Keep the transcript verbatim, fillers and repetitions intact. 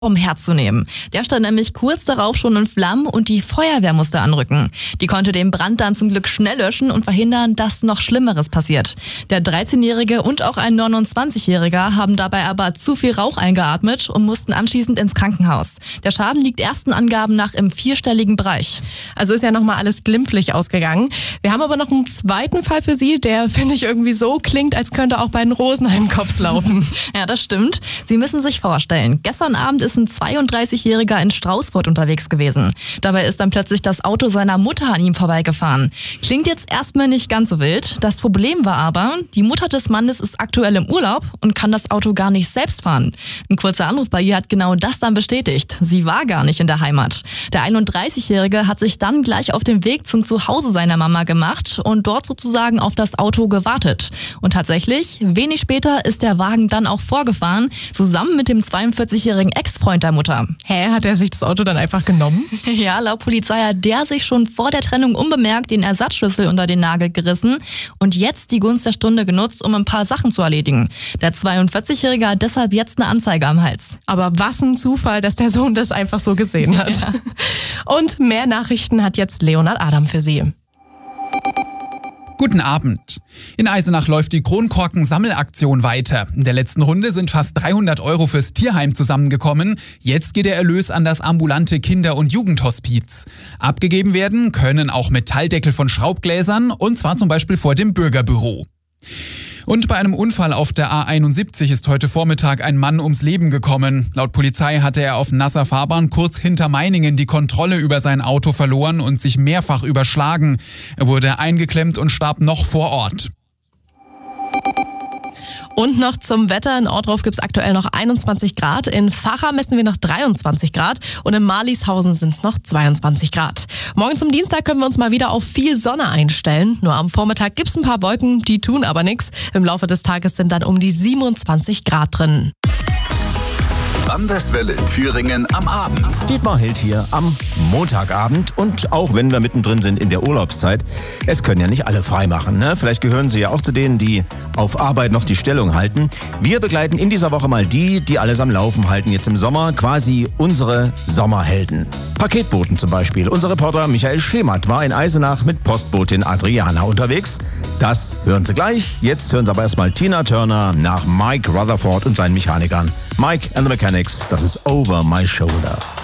um herzunehmen. Der stand nämlich kurz darauf schon in Flammen und die Feuerwehr musste anrücken. Die konnte den Brand dann zum Glück schnell löschen und verhindern, dass noch Schlimmeres passiert. Der dreizehnjährige und auch ein neunundzwanzigjähriger haben dabei aber zu viel Rauch eingeatmet und mussten anschließend ins Krankenhaus. Der Schaden liegt ersten Angaben nach im vierstelligen Bereich. Also ist ja nochmal alles glimpflich ausgegangen. Wir haben aber noch einen zweiten Fall für Sie, der, finde ich, irgendwie so klingt, als könnte auch bei den Rosenheim-Cops laufen. Ja, das stimmt. Sie müssen sich vorstellen, gestern Abend ist ein zweiunddreißigjähriger in Straußfurt unterwegs gewesen. Dabei ist dann plötzlich das Auto seiner Mutter an ihm vorbeigefahren. Klingt jetzt erstmal nicht ganz so wild. Das Problem war aber, die Mutter des Mannes ist aktuell im Urlaub und kann das Auto gar nicht selbst fahren. Ein kurzer Anruf bei ihr hat genau das dann bestätigt. Sie war gar nicht in der Heimat. Der einunddreißigjährige hat sich dann gleich auf den Weg zum Zuhause seiner Mama gemacht und dort sozusagen auf das Auto gewartet. Und tatsächlich, wenig später ist der Wagen dann auch vorgefahren, zusammen mit dem zweiundvierzigjährigen Ex-Freund der Mutter. Hä, hat er sich das Auto dann einfach genommen? Ja, laut Polizei hat der sich schon vor der Trennung unbemerkt den Ersatzschlüssel unter den Nagel gerissen und jetzt die Gunst der Stunde genutzt, um ein paar Sachen zu erledigen. Der zweiundvierzigjährige hat deshalb jetzt eine Anzeige am Hals. Aber was ein Zufall, dass der Sohn das einfach so gesehen hat. Ja. Und mehr Nachrichten hat jetzt Leonhard Adam für Sie. Guten Abend. In Eisenach läuft die Kronkorken-Sammelaktion weiter. In der letzten Runde sind fast dreihundert Euro fürs Tierheim zusammengekommen. Jetzt geht der Erlös an das ambulante Kinder- und Jugendhospiz. Abgegeben werden können auch Metalldeckel von Schraubgläsern, und zwar zum Beispiel vor dem Bürgerbüro. Und bei einem Unfall auf der A einundsiebzig ist heute Vormittag ein Mann ums Leben gekommen. Laut Polizei hatte er auf nasser Fahrbahn kurz hinter Meiningen die Kontrolle über sein Auto verloren und sich mehrfach überschlagen. Er wurde eingeklemmt und starb noch vor Ort. Und noch zum Wetter. In Ortruf gibt es aktuell noch einundzwanzig Grad. In Vacha messen wir noch dreiundzwanzig Grad. Und in Marlishausen sind es noch zweiundzwanzig Grad. Morgen zum Dienstag können wir uns mal wieder auf viel Sonne einstellen. Nur am Vormittag gibt es ein paar Wolken, die tun aber nichts. Im Laufe des Tages sind dann um die siebenundzwanzig Grad drin. Landeswelle Thüringen am Abend. Dietmar Hild hier am Montagabend. Und auch wenn wir mittendrin sind in der Urlaubszeit, es können ja nicht alle frei machen, ne? Vielleicht gehören Sie ja auch zu denen, die auf Arbeit noch die Stellung halten. Wir begleiten in dieser Woche mal die, die alles am Laufen halten jetzt im Sommer. Quasi unsere Sommerhelden. Paketboten zum Beispiel. Unser Reporter Michael Schemert war in Eisenach mit Postbotin Adriana unterwegs. Das hören Sie gleich. Jetzt hören Sie aber erstmal Tina Turner nach Mike Rutherford und seinen Mechanikern. Mike and the Mechanics, das ist Over My Shoulder.